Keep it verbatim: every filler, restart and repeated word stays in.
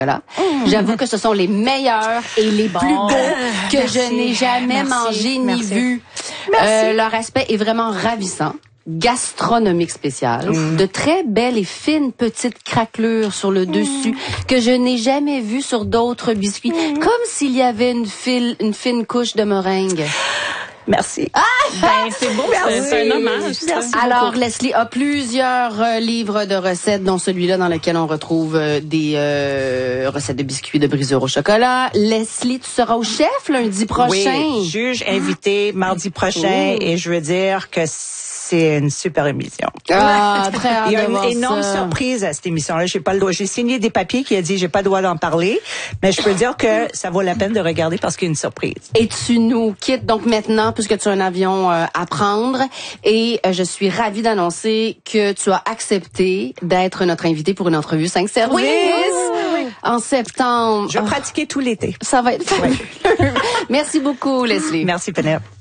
Là. J'avoue que ce sont les meilleurs et les bon. plus beaux que merci. je n'ai jamais merci. mangé ni merci. vu. Euh, leur aspect est vraiment ravissant. Gastronomique spécial, mmh. de très belles et fines petites craquelures sur le mmh. dessus que je n'ai jamais vues sur d'autres biscuits, mmh. comme s'il y avait une, file, une fine couche de meringue. Merci. Ah! Ben, c'est beau, c'est un hommage. Merci Alors, beaucoup. Leslie a plusieurs euh, livres de recettes, dont celui-là dans lequel on retrouve euh, des euh, recettes de biscuits de brisure au chocolat. Leslie, tu seras au chef lundi prochain. Oui, juge invité mardi prochain, oh. et je veux dire que c'est une super émission. Ah, très hâte Il y a de voir une énorme ça. surprise à cette émission-là. J'ai pas le droit. J'ai signé des papiers qui a dit j'ai pas le droit d'en parler, mais je peux dire que ça vaut la peine de regarder parce qu'il y a une surprise. Et tu nous quittes donc maintenant puisque tu as un avion euh, à prendre et euh, je suis ravie d'annoncer que tu as accepté d'être notre invité pour une entrevue cinq services oui, oui, oui. en septembre. Je vais oh. pratiquer tout l'été. Ça va être fabuleux. Oui. Merci beaucoup, Leslie. Merci, Penelope.